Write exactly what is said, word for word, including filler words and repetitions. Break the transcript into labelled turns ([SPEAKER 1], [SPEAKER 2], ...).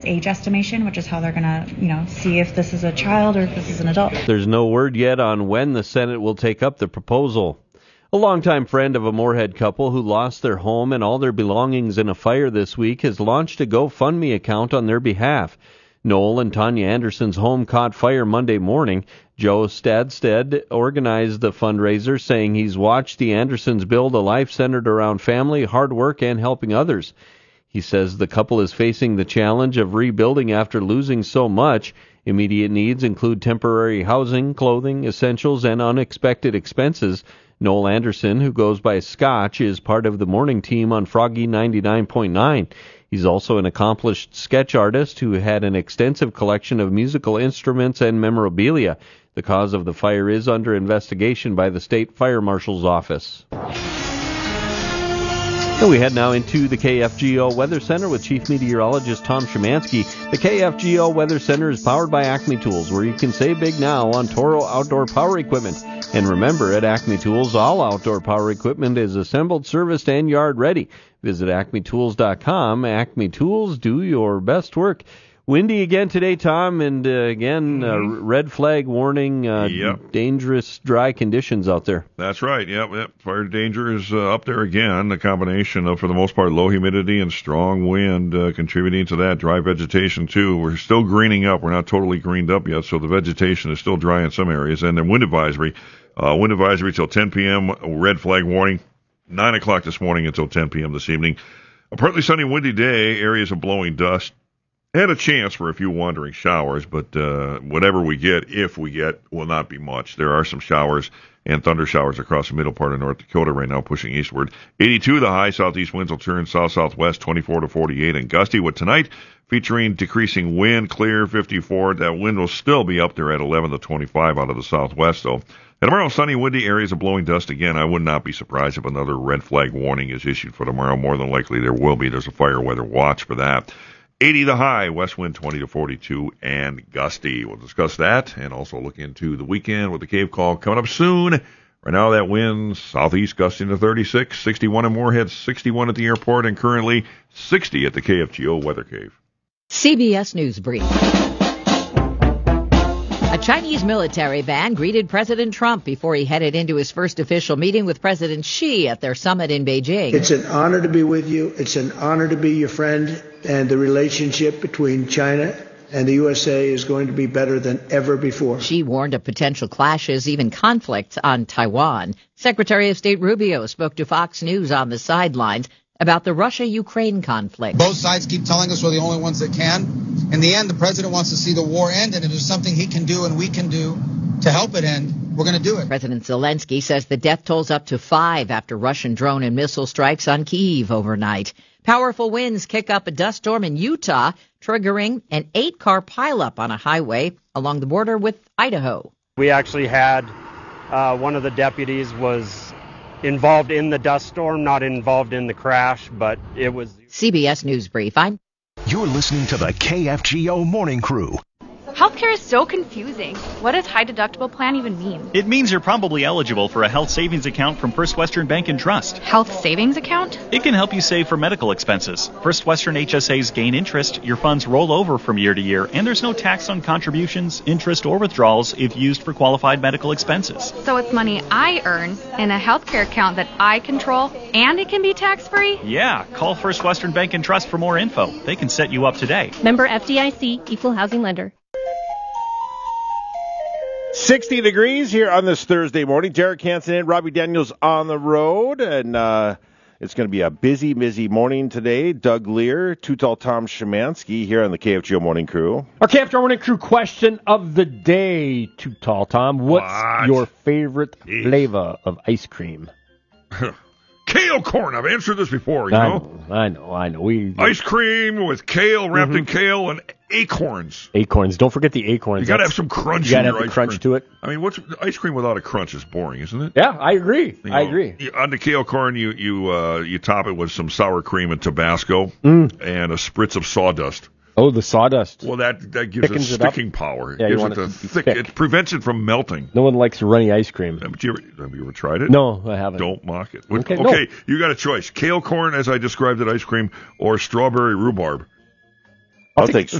[SPEAKER 1] age estimation, which is how they're going to, you know, see if this is a child or if this is an adult.
[SPEAKER 2] There's no word yet on when the Senate will take up the proposal. A longtime friend of a Moorhead couple who lost their home and all their belongings in a fire this week has launched a GoFundMe account on their behalf. Noel and Tanya Anderson's home caught fire Monday morning. Joe Stadstead organized the fundraiser, saying he's watched the Andersons build a life centered around family, hard work, and helping others. He says the couple is facing the challenge of rebuilding after losing so much. Immediate needs include temporary housing, clothing, essentials, and unexpected expenses. Noel Anderson, who goes by Scotch, is part of the morning team on Froggy ninety-nine point nine. He's also an accomplished sketch artist who had an extensive collection of musical instruments and memorabilia. The cause of the fire is under investigation by the State Fire Marshal's Office. And we head now into the K F G O Weather Center with Chief Meteorologist Tom Szymanski. The K F G O Weather Center is powered by Acme Tools, where you can save big now on Toro outdoor power equipment. And remember, at Acme Tools, all outdoor power equipment is assembled, serviced, and yard ready. Visit acme tools dot com. Acme Tools, do your best work. Windy again today, Tom, and uh, again, uh, red flag warning, uh,
[SPEAKER 3] yep.
[SPEAKER 2] dangerous dry conditions out there.
[SPEAKER 3] That's right, yep, yep. Fire danger is uh, up there again. The combination of, for the most part, low humidity and strong wind uh, contributing to that. Dry vegetation, too. We're still greening up. We're not totally greened up yet, so the vegetation is still dry in some areas. And then wind advisory. Uh, wind advisory till ten p.m., red flag warning, nine o'clock this morning until ten p.m. this evening. A partly sunny, windy day, areas of blowing dust. Had a chance for a few wandering showers, but uh, whatever we get, if we get, will not be much. There are some showers and thunder showers across the middle part of North Dakota right now, pushing eastward. eighty-two the high, southeast winds will turn south-southwest, twenty-four to forty-eight, and gusty. With tonight featuring decreasing wind, clear, fifty-four. That wind will still be up there at eleven to twenty-five out of the southwest, though. And tomorrow, sunny, windy, areas of blowing dust again. I would not be surprised if another red flag warning is issued for tomorrow. More than likely there will be. There's a fire weather watch for that. eighty the high, west wind twenty to forty-two, and gusty. We'll discuss that and also look into the weekend with the Cave Call coming up soon. Right now, that wind southeast gusting to thirty-six, sixty-one in Moorhead, sixty-one at the airport, and currently sixty at the K F G O Weather Cave.
[SPEAKER 4] C B S News Brief. A Chinese military band greeted President Trump before he headed into his first official meeting with President Xi at their summit in Beijing.
[SPEAKER 5] It's an honor to be with you. It's an honor to be your friend. And the relationship between China and the U S A is going to be better than ever before.
[SPEAKER 4] Xi warned of potential clashes, even conflicts on Taiwan. Secretary of State Rubio spoke to Fox News on the sidelines about the Russia-Ukraine conflict.
[SPEAKER 6] Both sides keep telling us we're the only ones that can. In the end, the president wants to see the war end, and if there's something he can do and we can do to help it end, we're going to do it.
[SPEAKER 4] President Zelensky says the death toll's up to five after Russian drone and missile strikes on Kyiv overnight. Powerful winds kick up a dust storm in Utah, triggering an eight-car pileup on a highway along the border with Idaho.
[SPEAKER 7] We actually had uh, one of the deputies was involved in the dust storm, not involved in the crash, but it was...
[SPEAKER 4] C B S News Brief. I'm...
[SPEAKER 8] You're listening to the K F G O Morning Crew.
[SPEAKER 9] Healthcare is so confusing. What does high deductible plan even mean?
[SPEAKER 10] It means you're probably eligible for a health savings account from First Western Bank and Trust.
[SPEAKER 9] Health savings account?
[SPEAKER 10] It can help you save for medical expenses. First Western H S As gain interest, your funds roll over from year to year, and there's no tax on contributions, interest, or withdrawals if used for qualified medical expenses.
[SPEAKER 9] So it's money I earn in a healthcare account that I control, and it can be tax-free?
[SPEAKER 10] Yeah, call First Western Bank and Trust for more info. They can set you up today.
[SPEAKER 11] Member F D I C, Equal Housing Lender.
[SPEAKER 12] sixty degrees here on this Thursday morning. Derek Hansen and Robbie Daniels on the road, and uh, it's going to be a busy, busy morning today. Doug Lear, Too Tall Tom Szymanski here on the K F G O Morning Crew.
[SPEAKER 13] Our K F G O Morning Crew question of the day, Too Tall Tom. What's
[SPEAKER 3] what?
[SPEAKER 13] your favorite
[SPEAKER 3] Jeez.
[SPEAKER 13] flavor of ice cream?
[SPEAKER 3] Kale corn. I've answered this before, you
[SPEAKER 13] I
[SPEAKER 3] know.
[SPEAKER 13] know, I know, I know. We
[SPEAKER 3] Ice cream with kale, wrapped
[SPEAKER 13] mm-hmm.
[SPEAKER 3] in kale, and acorns.
[SPEAKER 13] Acorns. Don't forget the acorns.
[SPEAKER 3] You got to have some crunch
[SPEAKER 13] you gotta
[SPEAKER 3] in your
[SPEAKER 13] have the
[SPEAKER 3] ice
[SPEAKER 13] crunch
[SPEAKER 3] cream.
[SPEAKER 13] to it.
[SPEAKER 3] I mean, what's ice cream without a crunch is boring, isn't it?
[SPEAKER 13] Yeah, I agree.
[SPEAKER 3] You
[SPEAKER 13] I
[SPEAKER 3] know,
[SPEAKER 13] agree.
[SPEAKER 3] You, on the kale corn, you you uh, you top it with some sour cream and Tabasco
[SPEAKER 13] mm.
[SPEAKER 3] and a spritz of sawdust.
[SPEAKER 13] Oh, the sawdust.
[SPEAKER 3] Well, that that gives it
[SPEAKER 13] Thickens it
[SPEAKER 3] sticking
[SPEAKER 13] up.
[SPEAKER 3] power. It
[SPEAKER 13] Yeah, you
[SPEAKER 3] gives
[SPEAKER 13] want
[SPEAKER 3] it
[SPEAKER 13] it
[SPEAKER 3] a
[SPEAKER 13] to be
[SPEAKER 3] thick.
[SPEAKER 13] thick.
[SPEAKER 3] It prevents it from melting.
[SPEAKER 13] No one likes runny ice cream.
[SPEAKER 3] Have you ever, have you ever tried it?
[SPEAKER 13] No, I haven't.
[SPEAKER 3] Don't mock it.
[SPEAKER 13] Okay,
[SPEAKER 3] okay
[SPEAKER 13] no.
[SPEAKER 3] You got a choice: kale corn, as I described it, ice cream, or strawberry rhubarb.
[SPEAKER 12] I'll take